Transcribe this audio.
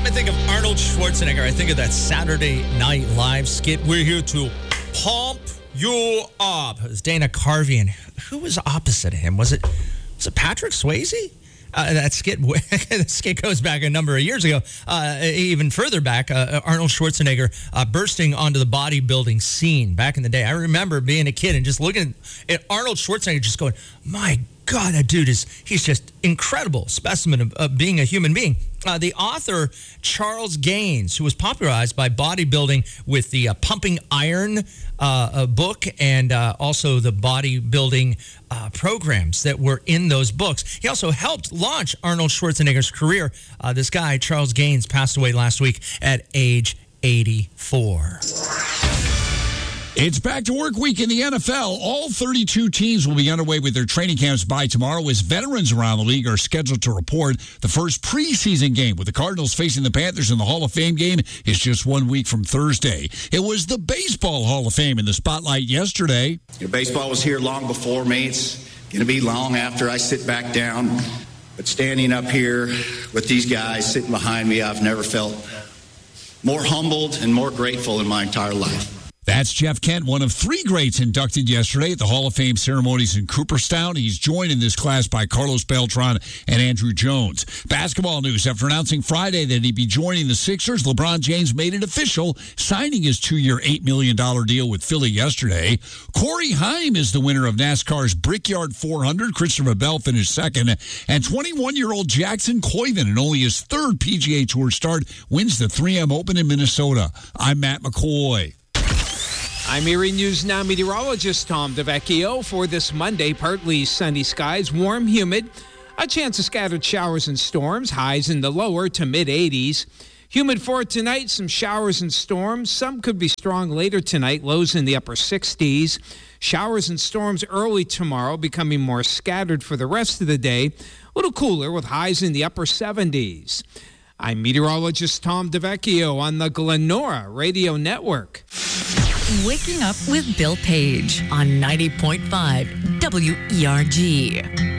I think of Arnold Schwarzenegger, I think of that Saturday Night Live skit. We're here to pump you up. It was Dana Carvey, and who was opposite of him? Was it Patrick Swayze? That skit goes back a number of years ago. Even further back, Arnold Schwarzenegger bursting onto the bodybuilding scene back in the day. I remember being a kid and just looking at Arnold Schwarzenegger just going, my God, that dude he's just incredible specimen of being a human being. The author, Charles Gaines, who was popularized by bodybuilding with the Pumping Iron book and also the bodybuilding programs that were in those books. He also helped launch Arnold Schwarzenegger's career. This guy, Charles Gaines, passed away last week at age 84. It's back to work week in the NFL. All 32 teams will be underway with their training camps by tomorrow as veterans around the league are scheduled to report. The first preseason game with the Cardinals facing the Panthers in the Hall of Fame game is just 1 week from Thursday. It was the Baseball Hall of Fame in the spotlight yesterday. Baseball was here long before me. It's going to be long after I sit back down. But standing up here with these guys sitting behind me, I've never felt more humbled and more grateful in my entire life. That's Jeff Kent, one of three greats inducted yesterday at the Hall of Fame ceremonies in Cooperstown. He's joined in this class by Carlos Beltran and Andrew Jones. Basketball news. After announcing Friday that he'd be joining the Sixers, LeBron James made it official, signing his 2-year, $8 million deal with Philly yesterday. Corey Haim is the winner of NASCAR's Brickyard 400. Christopher Bell finished second. And 21-year-old Jackson Koiven, in only his third PGA Tour start, wins the 3M Open in Minnesota. I'm Matt McCoy. I'm Erie News Now meteorologist Tom DeVecchio. For this Monday, partly sunny skies, warm, humid, a chance of scattered showers and storms, highs in the lower to mid-80s. Humid for tonight, some showers and storms. Some could be strong later tonight, lows in the upper 60s. Showers and storms early tomorrow, becoming more scattered for the rest of the day. A little cooler with highs in the upper 70s. I'm meteorologist Tom DeVecchio on the Glenora Radio Network. Waking up with Bill Page on 90.5 WERG.